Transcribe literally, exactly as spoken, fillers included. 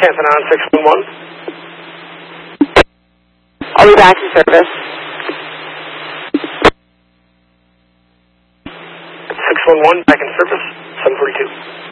Canton on six one one. I'll be back in service. six one one, back in service, seven forty-two.